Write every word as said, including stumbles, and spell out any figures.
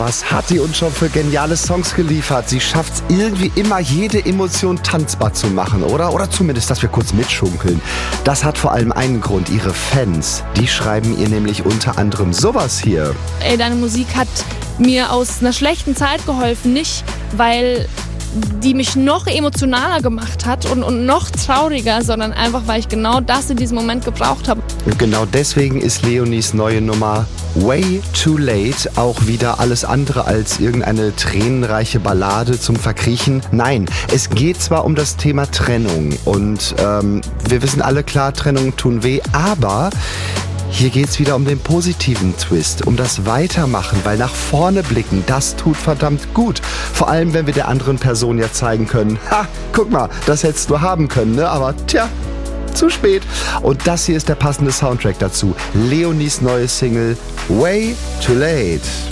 was hat die uns schon für geniale Songs geliefert? Sie schafft es irgendwie immer, jede Emotion tanzbar zu machen, oder? Oder zumindest, dass wir kurz mitschunkeln. Das hat vor allem einen Grund. Ihre Fans, die schreiben ihr nämlich unter anderem sowas hier. Ey, deine Musik hat mir aus einer schlechten Zeit geholfen. Nicht, weil die mich noch emotionaler gemacht hat und, und noch trauriger, sondern einfach, weil ich genau das in diesem Moment gebraucht habe. Und genau deswegen ist Leonies neue Nummer Way Too Late auch wieder alles andere als irgendeine tränenreiche Ballade zum Verkriechen. Nein, es geht zwar um das Thema Trennung und ähm, wir wissen alle klar, Trennungen tun weh, aber hier geht's wieder um den positiven Twist, um das Weitermachen, weil nach vorne blicken, das tut verdammt gut. Vor allem, wenn wir der anderen Person ja zeigen können, ha, guck mal, das hättest du haben können, ne? Aber tja, zu spät. Und das hier ist der passende Soundtrack dazu. Leonies neue Single Way Too Late.